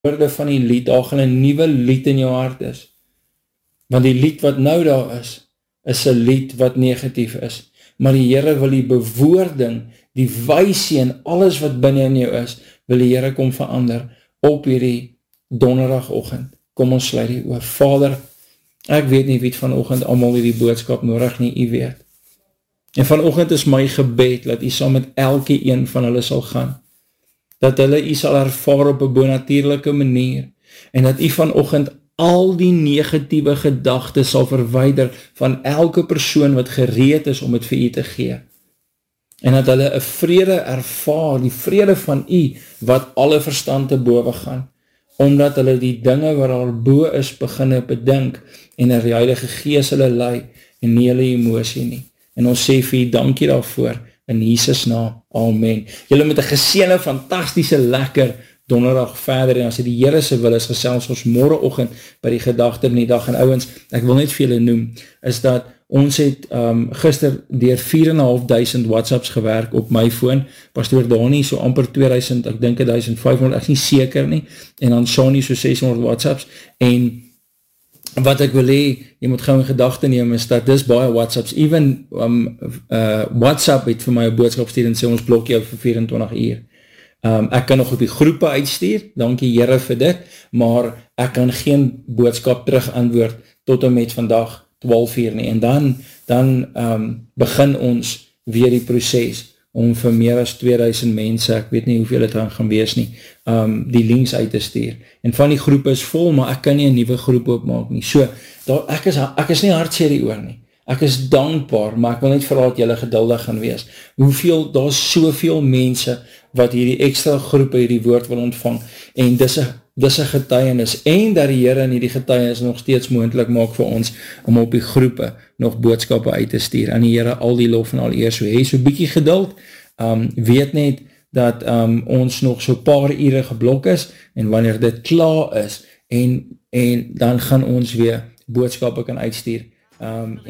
woorde van die lied, daar gaan 'n nuwe lied in jou hart is. Want die lied wat nou daar is 'n lied wat negatief is. Maar die Here wil die bewoording, die wysie en alles wat binne in jou is, wil die Here kom verander op hierdie donderdagoggend. Kom ons sluit die oor. Vader, ek weet nie wie het vanoggend almal hierdie boodskap nodig nie, U weet. En vanoggend is my gebed, dat U saam met elke een van hulle sal gaan. Dat hulle U sal ervaar op 'n bonatuurlike manier. En dat U vanoggend al die negatiewe gedagtes sal verwyder van elke persoon wat gereed is om het vir U te gee. En dat hulle 'n vrede ervaar, die vrede van U, wat alle verstand te bowe gaan. Omdat hulle die dinge wat daar bo is, beginne bedink, en die Heilige Gees hulle lei, en nie hulle emosie nie. En ons sê vir U dankie daarvoor, in Jesus naam, amen. Julle met 'n geseënde, fantastiese, lekker donderdag verder, en as dit die Here se wil is, gesels ons môreoggend by die gedagte in die dag. En ouens, ek wil net vir julle noem, is dat ons het gister deur 4.500 WhatsApps gewerk op my foon, Pastoor Dani so amper 2000, ek dink 1500, ek is nie seker nie, en dan Shani so 600 WhatsApps, en wat ek wil hê, jy moet gou in gedagte neem, is dat dis baie WhatsApps, even WhatsApp het vir my 'n boodskap stuur en sê ons blok jou vir 24 uur. Ek kan nog op die groepe uitstuur, dankie Here vir dit, maar ek kan geen boodskap terug antwoord tot en met vandag 12 uur nie, en dan begin ons weer die proses om vir meer as 2000 mense, ek weet nie hoeveel het gaan wees nie, die links uit te stuur. En van die groep is vol, maar ek kan nie 'n nuwe groep opmaak nie. So, ek is nie hartseer hieroor nie. Ek is dankbaar, maar ek wil net vra dat julle geduldig gaan wees. Daar is soveel mense wat hierdie ekstra groepe hierdie woord wil ontvang, en dis 'n getuienis, en dat die Here in hierdie getuienis nog steeds moontlik maak vir ons, om op die groepe nog boodskappe uit te stuur. Aan die Here al die lof en al eer, so hê so bietjie geduld, weet net dat ons nog so paar ure geblok is, en wanneer dit klaar is, en dan gaan ons weer boodskappe kan uitstuur,